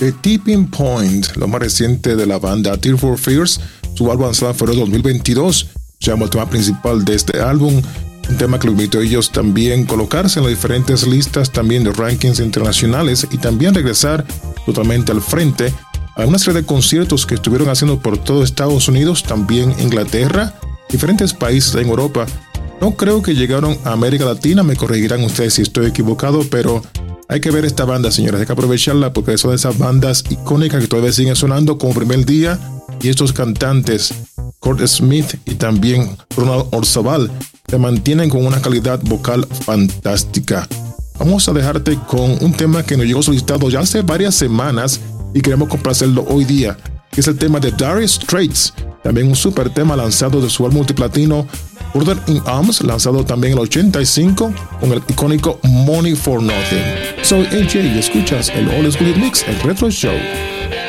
The Tipping Point, lo más reciente de la banda Tears for Fears. Su álbum lanzado en febrero de 2022, se llama el tema principal de este álbum, un tema que lo permitió a ellos también colocarse en las diferentes listas también de rankings internacionales y también regresar totalmente al frente a una serie de conciertos que estuvieron haciendo por todo Estados Unidos, también Inglaterra, diferentes países en Europa. No creo que llegaron a América Latina, me corregirán ustedes si estoy equivocado, pero hay que ver esta banda, señores, hay que aprovecharla porque son de esas bandas icónicas que todavía siguen sonando como primer día, y estos cantantes, Kurt Smith y también Ronald Orzabal, se mantienen con una calidad vocal fantástica. Vamos a dejarte con un tema que nos llegó solicitado ya hace varias semanas y queremos complacerlo hoy día, que es el tema de Dire Straits, también un super tema lanzado de su álbum multiplatino Brother in Arms, lanzado también en el 85 con el icónico Money for Nothing. Soy AJ y escuchas el Old School Mix, el Retro Show.